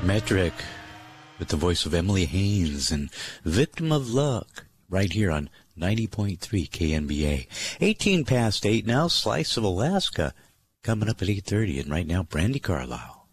Metric with the voice of Emily Haynes and Victim of Luck right here on 90.3 KNBA. 18 past 8 now, Slice of Alaska coming up at 8:30, and right now Brandy Carlisle.